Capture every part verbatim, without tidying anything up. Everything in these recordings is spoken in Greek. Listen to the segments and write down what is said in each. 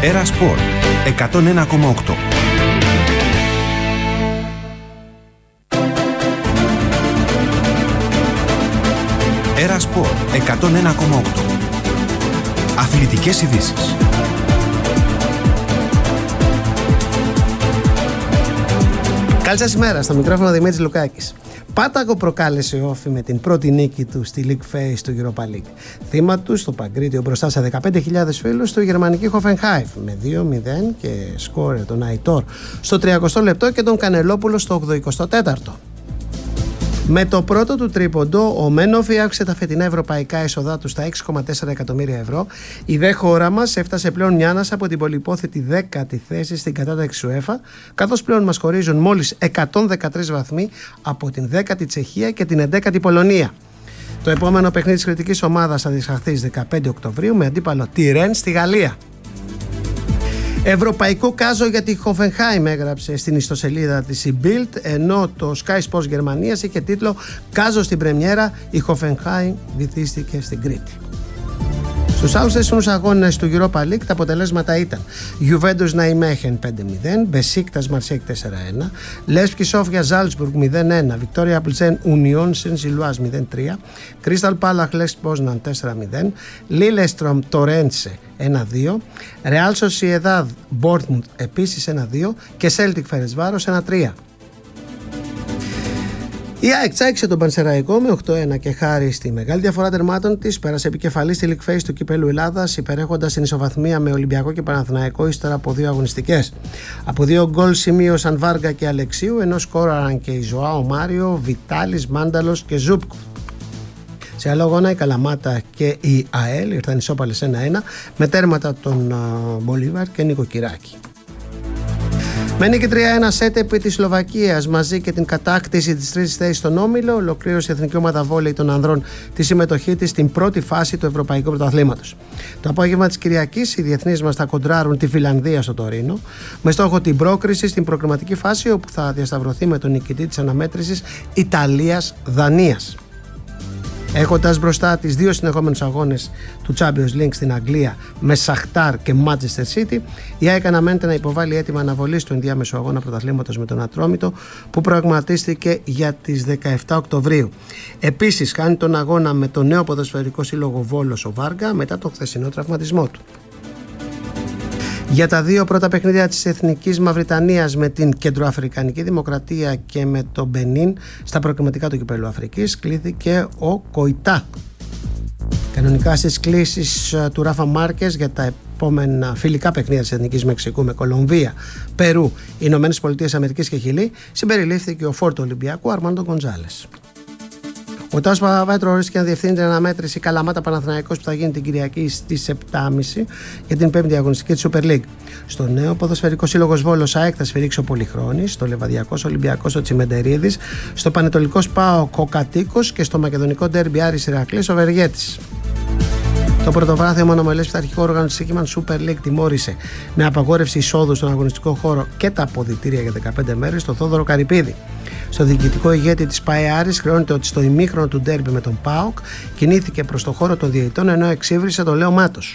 Έρα Σπορ εκατόν ένα κόμμα οκτώ. Έρα Σπορ εκατόν ένα κόμμα οκτώ. Αθλητικές ειδήσεις. Καλή σας ημέρα, στο μικρόφωνο Δημήτρης Λουκάκης. Πάταγο προκάλεσε όφη με την πρώτη νίκη του στη League Phase του Europa League. Θύμα του στο Παγκρίτιο μπροστά σε δεκαπέντε χιλιάδες φίλους στο γερμανική Hoffenheim με δύο μηδέν και σκόρερ τον Αϊτόρ στο τριακοστό λεπτό και τον Κανελόπουλο στο ογδοηκοστό τέταρτο. Με το πρώτο του τρίποντο, ο Μένοφι αύξησε τα φετινά ευρωπαϊκά έσοδά του στα έξι κόμμα τέσσερα εκατομμύρια ευρώ. Η δε χώρα μας έφτασε πλέον μιάνας από την πολυπόθετη δέκατη θέση στην κατάταξη UEFA, καθώς πλέον μας χωρίζουν μόλις εκατόν δεκατρείς βαθμοί από την δέκατη Τσεχία και την εντέκατη Πολωνία. Το επόμενο παιχνίδι της κριτικής ομάδας θα διεξαχθεί στις δεκαπέντε Οκτωβρίου με αντίπαλο τη Ρεν στη Γαλλία. Ευρωπαϊκό κάζο για τη Hoffenheim έγραψε στην ιστοσελίδα της η Bild, ενώ το Sky Sports Γερμανίας είχε τίτλο «Κάζο στην πρεμιέρα, η Hoffenheim βυθίστηκε στην Κρήτη». Στους άλλους τέσσερις αγώνες του Europa League τα αποτελέσματα ήταν Juventus Nijmegen πέντε μηδέν, Besiktas Marseille τέσσερα ένα, Levski Sofia Salzburg μηδέν ένα, Victoria Plzen Union Saint-Gilloise μηδέν τρία, Crystal Palace Lech Poznan τέσσερα μηδέν, Lillestrøm Torrense ένα δύο, Real Sociedad Bournemouth επίσης ένα δύο και Celtic Ferencváros ένα τρία. Η ΑΕΚ τσάκισε τον Πανσεραϊκό με οκτώ ένα και χάρη στη μεγάλη διαφορά τερμάτων της πέρασε επικεφαλής στη League Phase του Κυπέλλου Ελλάδας, υπερέχοντας την ισοβαθμία με Ολυμπιακό και Παναθηναϊκό ύστερα από δύο αγωνιστικές. Από δύο γκολ σημείωσαν Βάργα και Αλεξίου, ενώ σκόραραν και η Ζωάο Μάριο, Βιτάλης, Μάνταλος και Ζούπκο. Σε άλλο αγώνα η Καλαμάτα και η ΑΕΛ ήρθαν ισόπαλες ένα ένα με τέρματα των Μπολίβαρ και Νίκο Κυράκη. Με νίκη τρία ένα σετ επί της Σλοβακίας μαζί και την κατάκτηση της τρίτης θέσης στον Όμιλο, ολοκλήρωσε η Εθνική Ομάδα Βόλεϊ των Ανδρών τη συμμετοχή της στην πρώτη φάση του Ευρωπαϊκού Πρωταθλήματος. Το απόγευμα της Κυριακής οι διεθνείς μας θα κοντράρουν τη Φιλανδία στο Τωρίνο, με στόχο την πρόκριση στην προκριματική φάση, όπου θα διασταυρωθεί με τον νικητή της αναμέτρησης Ιταλίας-Δανίας. Έχοντας μπροστά τις δύο συνεχόμενους αγώνες του Champions League στην Αγγλία με Σαχτάρ και Manchester City, η ΑΕΚ αναμένεται να υποβάλει έτοιμα αναβολής του ενδιάμεσου αγώνα πρωταθλήματος με τον Ατρόμητο, που προγραμματίστηκε για τις δεκαεπτά Οκτωβρίου. Επίσης, κάνει τον αγώνα με τον νέο ποδοσφαιρικό σύλλογο Βόλος ο Βάργα μετά τον χθεσινό τραυματισμό του. Για τα δύο πρώτα παιχνίδια της Εθνικής Μαυριτανίας με την Κεντροαφρικανική Δημοκρατία και με το Μπενίν στα προκριματικά του Κυπέλλου Αφρικής κλήθηκε ο Κοϊτά. Κανονικά στις κλήσεις του Ράφα Μάρκες για τα επόμενα φιλικά παιχνίδια της Εθνικής Μεξικού με Κολομβία, Περού, Ηνωμένες Πολιτείες Αμερικής και Χιλή συμπεριλήφθηκε ο φόρτο Ολυμπιακού Αρμάντο Γκοντζάλες. Ο Τάσος Παπαβέτρο ορίστηκε να διευθύνει την αναμέτρηση Καλαμάτα Παναθηναϊκός που θα γίνει την Κυριακή στις επτά και μισή για την πέμπτη αγωνιστική της Super League. Στο νέο ποδοσφαιρικό σύλλογο Βόλος ΑΕΚ θα σφυρίξει ο Πολυχρόνης, στο Λεβαδιακός Ολυμπιακός ο Τσιμεντερίδης, στο Πανετολικός ΠΑΟΚ ο Κατοίκος και στο μακεδονικό ντέρμπι Άρης Ηρακλής ο Βεργέτης. Το πρωτοβάθμιο μονομελές πειθαρχικό όργανο της Σίκημαν Super League τιμώρησε με απαγόρευση εισόδου στον αγωνιστικό χώρο και τα αποδυτήρια για δεκαπέντε μέρες στο Θόδωρο Καρυπίδη. Στο διοικητικό ηγέτη της ΠΑΕ Άρης χρεώνεται ότι στο ημίχρονο του ντέρμπι με τον ΠΑΟΚ κινήθηκε προς το χώρο των διαιτητών ενώ εξύβρισε τον Λέο Μάτος.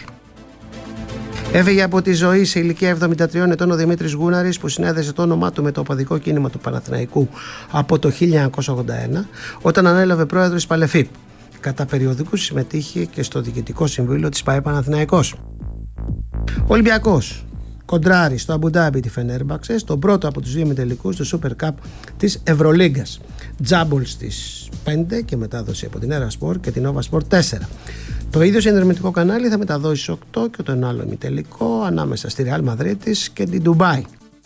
Έφυγε από τη ζωή σε ηλικία εβδομήντα τριών ετών ο Δημήτρης Γούναρης, που συνέδεσε το όνομά του με το οπαδικό κίνημα του Παναθηναϊκού από το χίλια εννιακόσια ογδόντα ένα, όταν ανέλαβε πρόεδρος της Παλεφίπ. Κατά περιοδικούς συμμετείχε και στο διοικητικό συμβούλιο της ΠΑΕ Παναθηναϊκός. Ο Ολυμπιακός κοντράρει στο Αμπουντάμπι τη Φενέρμπαξε στον πρώτο από τους δύο ημιτελικούς του Super Cup της Ευρωλίγκας. Τζάμπολ στις πέντε και μετάδοση από την Έρα Σπορ και την Nova Sport τέσσερα. Το ίδιο συνδρομητικό κανάλι θα μεταδώσει στις οκτώ και τον άλλο ημιτελικό ανάμεσα στη Ρεάλ Μαδρίτης και την Ντουμπάι.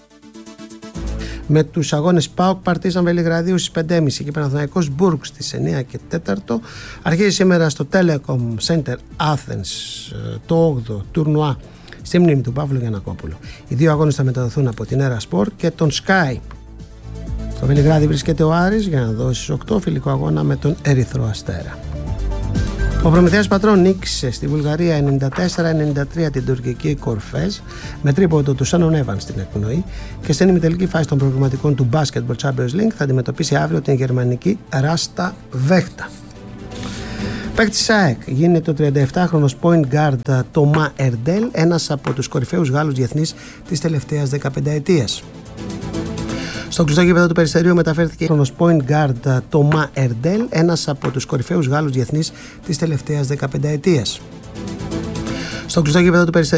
Με τους αγώνες ΠΑΟΚ Παρτίζαν Βελιγραδίου στις πέντε και μισή και Παναθηναϊκός Μπουργκ στις εννιά και τέσσερα αρχίζει σήμερα στο Telecom Center Athens το όγδοο τουρνουά στη μνήμη του Παύλου Γιαννακόπουλου. Οι δύο αγώνες θα μεταδοθούν από την Έρα Sport και τον Sky. Στο Βελιγράδι βρίσκεται ο Άρης για να δώσει στις οκτώ φιλικό αγώνα με τον Ερυθρό Αστέρα. Ο Προμηθέας Πατρών νίκησε στη Βουλγαρία ενενήντα τέσσερα ενενήντα τρία την τουρκική Κορφέζ με τρίποντο του Σάνον Εύαν στην εκπνοή και στην ημιτελική φάση των προγραμματικών του Basketball Champions League θα αντιμετωπίσει αύριο την γερμανική Ράστα Βέχτα. Παίκτης της ΑΕΚ γίνεται ο τριανταεπτάχρονος point guard Τομά Ερντέλ, ένας από τους κορυφαίους Γάλλους διεθνείς της τελευταίας δεκαπενταετίας. Στο κλειστό γήπεδο του Περιστερίου μεταφέρθηκε ο point guard Τομά Ερντέλ, ένας από τους κορυφαίους Γάλλους διεθνείς της τελευταίας δεκαπενταετίας. Στο κλειστό γήπεδο του Περιστερίου